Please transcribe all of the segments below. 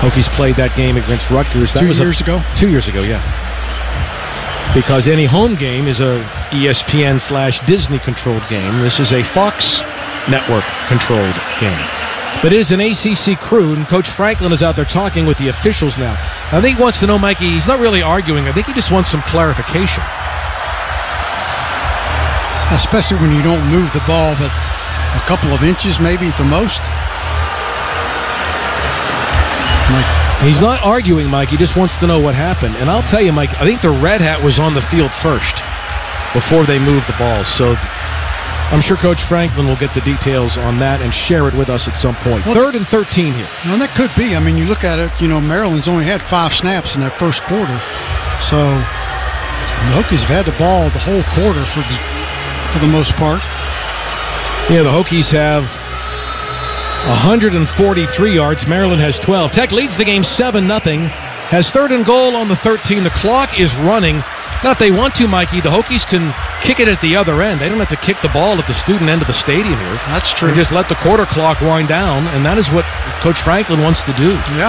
Hokies played that game against Rutgers. That 2 was years ago? 2 years ago, yeah. Because any home game is a ESPN/Disney controlled game. This is a Fox Network controlled game. But it is an ACC crew, and Coach Franklin is out there talking with the officials now. I think he wants to know, Mikey, he's not really arguing. I think he just wants some clarification. Especially when you don't move the ball but a couple of inches maybe at the most. He's not arguing, Mike. He just wants to know what happened. And I'll tell you, Mike, I think the Red Hat was on the field first before they moved the ball. So I'm sure Coach Franklin will get the details on that and share it with us at some point. Well, 3rd and 13 here. Well, that could be. I mean, you look at it, Maryland's only had 5 snaps in that first quarter. So the Hokies have had the ball the whole quarter for the most part. Yeah, the Hokies have 143 yards. Maryland has 12. Tech leads the game 7-0. Has 3rd and goal on the 13. The clock is running. Now, if they want to, Mikey, the Hokies can kick it at the other end. They don't have to kick the ball at the student end of the stadium here. That's true. They just let the quarter clock wind down, and that is what Coach Franklin wants to do. Yeah.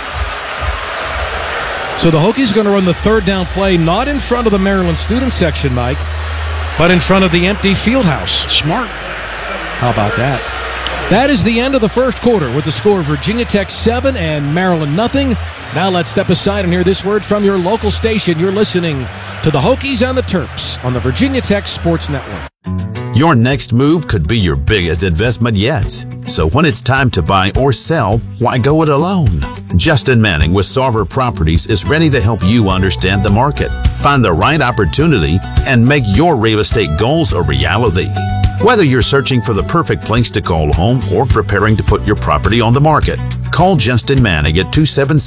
So the Hokies are going to run the 3rd down play, not in front of the Maryland student section, Mike, but in front of the empty field house. Smart. How about that? That is the end of the first quarter with the score Virginia Tech 7 and Maryland nothing. Now let's step aside and hear this word from your local station. You're listening to the Hokies and the Terps on the Virginia Tech Sports Network. Your next move could be your biggest investment yet. So when it's time to buy or sell, why go it alone? Justin Manning with Sarver Properties is ready to help you understand the market, find the right opportunity, and make your real estate goals a reality. Whether you're searching for the perfect place to call home or preparing to put your property on the market, call Justin Manning at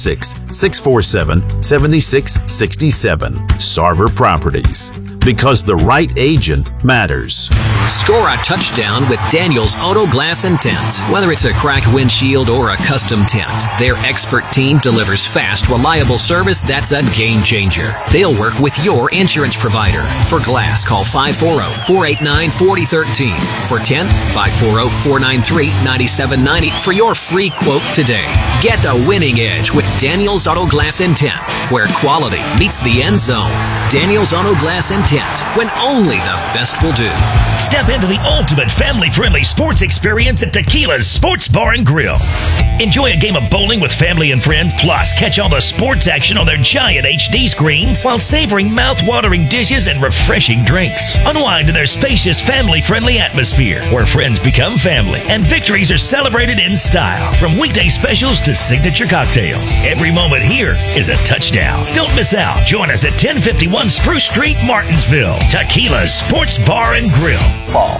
276-647-7667. Sarver Properties. Because the right agent matters. Score a touchdown with Daniels Auto Glass and Tint. Whether it's a cracked windshield or a custom tint, their expert team delivers fast, reliable service that's a game changer. They'll work with your insurance provider. For glass, call 540-489-4013. For tint, 540-493-9790 for your free quote today. Get a winning edge with Daniels Auto Glass and Tint, where quality meets the end zone. Daniels Auto Glass and Tint, when only the best will do. Step into the ultimate family-friendly sports experience at Tequila's Sports Bar and Grill. Enjoy a game of bowling with family and friends, plus catch all the sports action on their giant HD screens while savoring mouth-watering dishes and refreshing drinks. Unwind in their spacious, family-friendly atmosphere where friends become family and victories are celebrated in style. From weekday specials to signature cocktails, every moment here is a touchdown. Don't miss out. Join us at 1051 Spruce Street, Martinsville. Tequila's Sports Bar and Grill. Fall.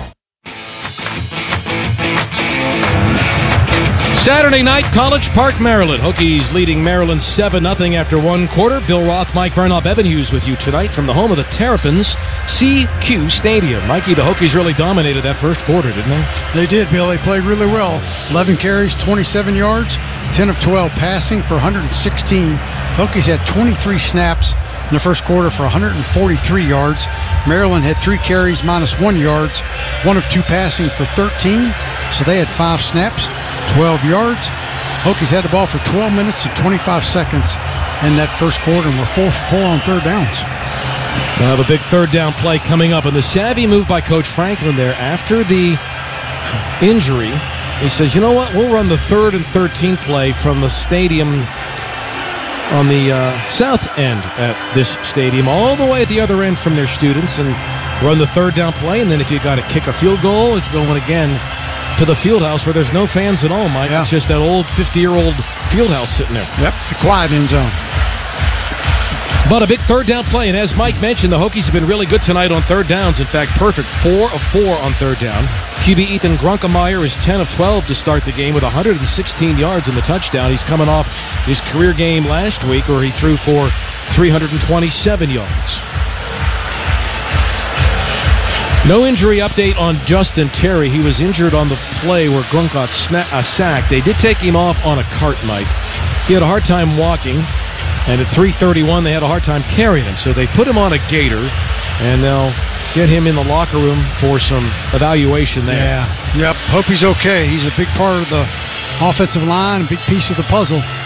Saturday night, College Park, Maryland. Hokies leading Maryland 7-0 after one quarter. Bill Roth, Mike Bernal, Evan Hughes with you tonight from the home of the Terrapins, CQ Stadium. Mikey, the Hokies really dominated that first quarter, didn't they? They did, Bill. They played really well. 11 carries, 27 yards, 10 of 12 passing for 116. Hokies had 23 snaps in the first quarter for 143 yards. Maryland had 3 carries, -1 yards, 1 of 2 passing for 13. So they had 5 snaps, 12 yards. Hokies had the ball for 12 minutes and 25 seconds in that first quarter and were 4 for 4 on third downs. They'll have a big third down play coming up. And the savvy move by Coach Franklin there after the injury. He says, you know what, we'll run the 3rd and 13 play from the stadium on the south end at this stadium, all the way at the other end from their students, and run the 3rd down play. And then if you got to kick a field goal, it's going again to the field house where there's no fans at all, Mike. Yeah. It's just that old 50-year-old field house sitting there. Yep, the quiet end zone. But a big 3rd down play, and as Mike mentioned, the Hokies have been really good tonight on 3rd downs. In fact, perfect, 4 of 4 on 3rd down. QB Ethan Grunkemeyer is 10 of 12 to start the game with 116 yards in the touchdown. He's coming off his career game last week where he threw for 327 yards. No injury update on Justin Terry. He was injured on the play where Grunk got sacked. They did take him off on a cart, Mike. He had a hard time walking, and at 3:31 they had a hard time carrying him. So they put him on a gator, and they'll get him in the locker room for some evaluation there. Yeah, yep. Hope he's okay. He's a big part of the offensive line, a big piece of the puzzle.